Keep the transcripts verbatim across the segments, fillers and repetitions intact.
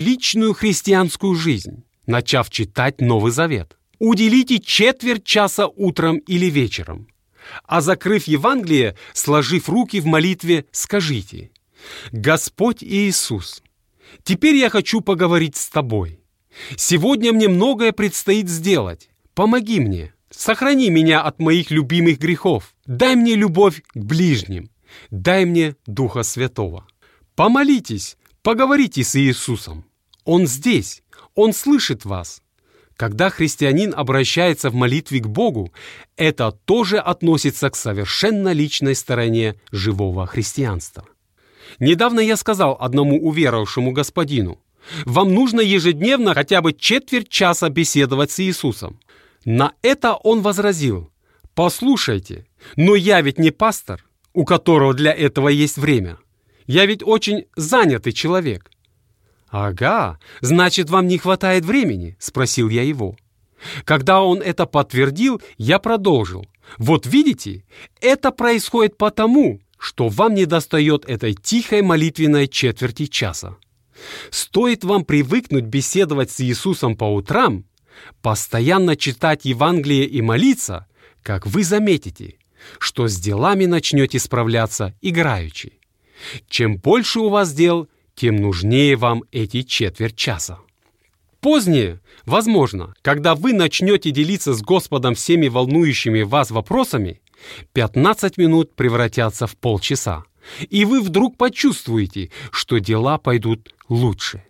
личную христианскую жизнь, начав читать Новый Завет. Уделите четверть часа утром или вечером. А закрыв Евангелие, сложив руки в молитве, скажите: «Господь Иисус, теперь я хочу поговорить с Тобой. Сегодня мне многое предстоит сделать. Помоги мне. Сохрани меня от моих любимых грехов. Дай мне любовь к ближним. Дай мне Духа Святого». Помолитесь, поговорите с Иисусом. Он здесь, Он слышит вас. Когда христианин обращается в молитве к Богу, это тоже относится к совершенно личной стороне живого христианства. Недавно я сказал одному уверовавшему господину: «Вам нужно ежедневно хотя бы четверть часа беседовать с Иисусом». На это он возразил: «Послушайте, но я ведь не пастор, у которого для этого есть время. Я ведь очень занятый человек». «Ага, значит, вам не хватает времени?» – спросил я его. Когда он это подтвердил, я продолжил: «Вот видите, это происходит потому, что вам недостает этой тихой молитвенной четверти часа. Стоит вам привыкнуть беседовать с Иисусом по утрам, постоянно читать Евангелие и молиться, как вы заметите, что с делами начнете справляться играючи. Чем больше у вас дел, тем нужнее вам эти четверть часа». Позднее, возможно, когда вы начнете делиться с Господом всеми волнующими вас вопросами, пятнадцать минут превратятся в полчаса, и вы вдруг почувствуете, что дела пойдут лучше.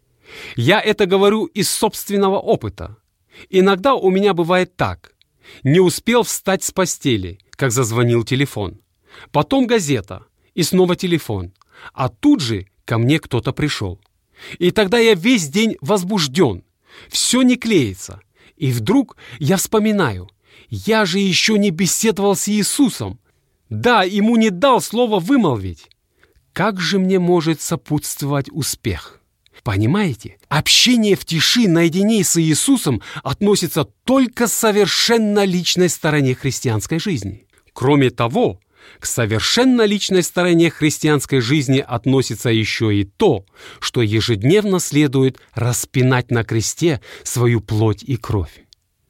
Я это говорю из собственного опыта. Иногда у меня бывает так: не успел встать с постели, как зазвонил телефон. Потом газета, и снова телефон, а тут же ко мне кто-то пришел. И тогда я весь день возбужден, все не клеится. И вдруг я вспоминаю: я же еще не беседовал с Иисусом. Да, ему не дал слова вымолвить. Как же мне может сопутствовать успех? Понимаете, общение в тиши наедине с Иисусом относится только к совершенно личной стороне христианской жизни. Кроме того, к совершенно личной стороне христианской жизни относится еще и то, что ежедневно следует распинать на кресте свою плоть и кровь.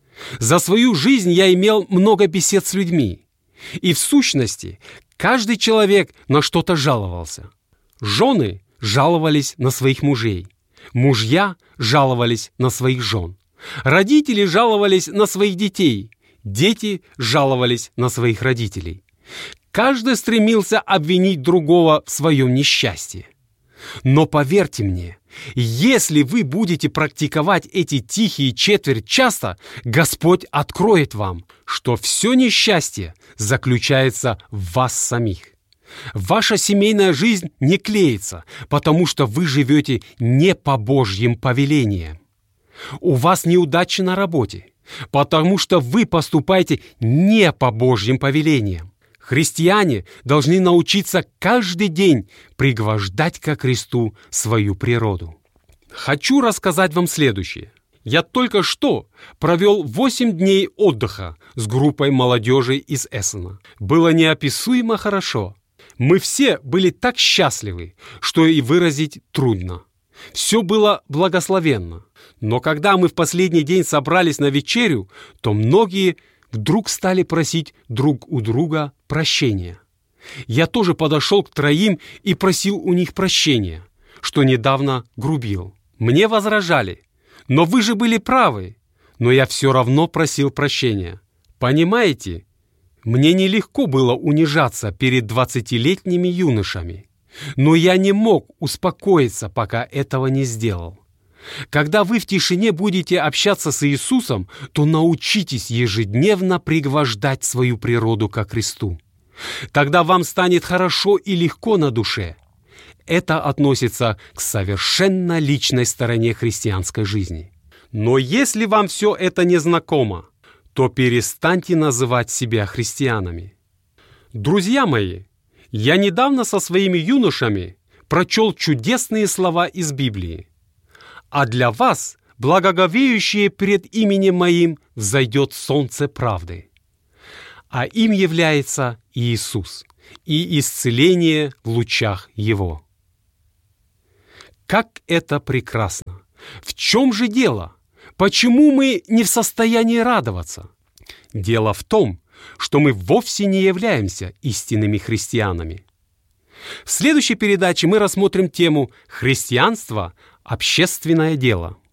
За свою жизнь я имел много бесед с людьми, и в сущности каждый человек на что-то жаловался. Жены жаловались на своих мужей, мужья жаловались на своих жен, родители жаловались на своих детей, дети жаловались на своих родителей. Каждый стремился обвинить другого в своем несчастье. Но поверьте мне, если вы будете практиковать эти тихие четверть часа, Господь откроет вам, что все несчастье заключается в вас самих. Ваша семейная жизнь не клеится, потому что вы живете не по Божьим повелениям. У вас неудачи на работе, потому что вы поступаете не по Божьим повелениям. Христиане должны научиться каждый день пригвождать ко кресту свою природу. Хочу рассказать вам следующее. Я только что провел восемь дней отдыха с группой молодежи из Эссена. Было неописуемо хорошо. Мы все были так счастливы, что и выразить трудно. Все было благословенно. Но когда мы в последний день собрались на вечерю, то многие вдруг стали просить друг у друга прощения. Я тоже подошел к троим и просил у них прощения, что недавно грубил. Мне возражали: «Но вы же были правы». Но я все равно просил прощения. Понимаете, мне нелегко было унижаться перед двадцатилетними юношами, но я не мог успокоиться, пока этого не сделал. Когда вы в тишине будете общаться с Иисусом, то научитесь ежедневно пригвождать свою природу ко кресту. Тогда вам станет хорошо и легко на душе. Это относится к совершенно личной стороне христианской жизни. Но если вам все это не знакомо, то перестаньте называть себя христианами. Друзья мои, я недавно со своими юношами прочел чудесные слова из Библии. «А для вас, благоговеющие пред именем Моим, взойдет солнце правды». А им является Иисус и исцеление в лучах Его. Как это прекрасно! В чем же дело? Почему мы не в состоянии радоваться? Дело в том, что мы вовсе не являемся истинными христианами. В следующей передаче мы рассмотрим тему «Христианство – общественное дело».